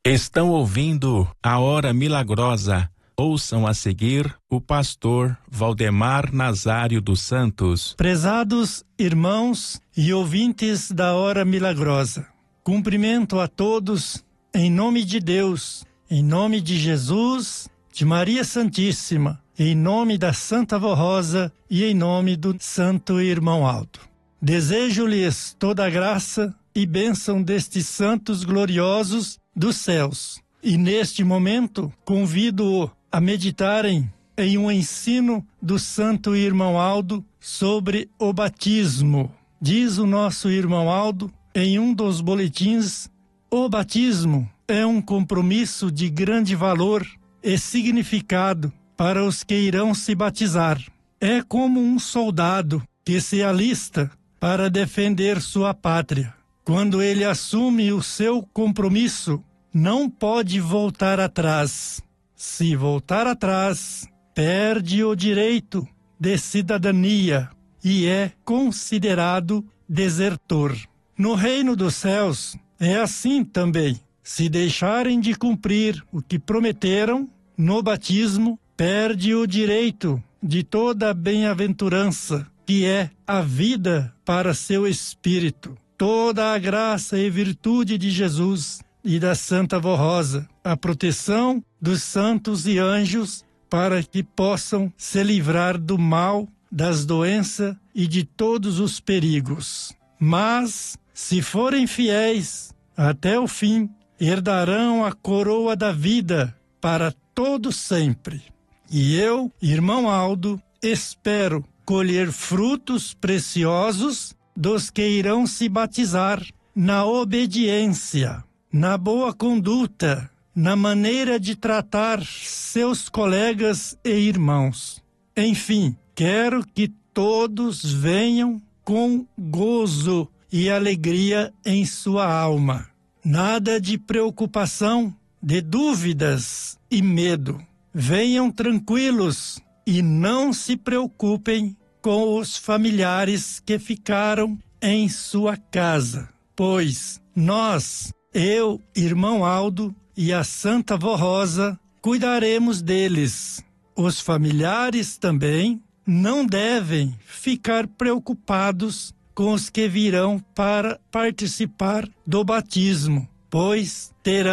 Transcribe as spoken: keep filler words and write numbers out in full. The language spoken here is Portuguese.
Estão ouvindo a Hora Milagrosa. Ouçam a seguir o pastor Valdemar Nazário dos Santos. Prezados irmãos e ouvintes da Hora Milagrosa, cumprimento a todos em nome de Deus, em nome de Jesus, de Maria Santíssima, em nome da Santa Vó Rosa e em nome do Santo Irmão Aldo. Desejo-lhes toda a graça e bênção destes santos gloriosos dos céus. E neste momento convido-o a meditarem em um ensino do Santo Irmão Aldo sobre o batismo. Diz o nosso Irmão Aldo em um dos boletins: o batismo é um compromisso de grande valor e significado para os que irão se batizar. É como um soldado que se alista para defender sua pátria. Quando ele assume o seu compromisso, não pode voltar atrás. Se voltar atrás, perde o direito de cidadania e é considerado desertor. No reino dos céus é assim também. Se deixarem de cumprir o que prometeram, no batismo, perde o direito de toda a bem-aventurança, que é a vida para seu espírito. Toda a graça e virtude de Jesus e da Santa Vó Rosa, a proteção dos santos e anjos para que possam se livrar do mal, das doenças e de todos os perigos. Mas, se forem fiéis até o fim, herdarão a coroa da vida para todo sempre. E eu, Irmão Aldo, espero colher frutos preciosos dos que irão se batizar na obediência, na boa conduta, na maneira de tratar seus colegas e irmãos. Enfim, quero que todos venham com gozo e alegria em sua alma. Nada de preocupação, de dúvidas e medo. Venham tranquilos e não se preocupem com os familiares que ficaram em sua casa, pois nós, eu, Irmão Aldo e a Santa Vó Rosa, cuidaremos deles. Os familiares também não devem ficar preocupados com os que virão para participar do batismo, pois terão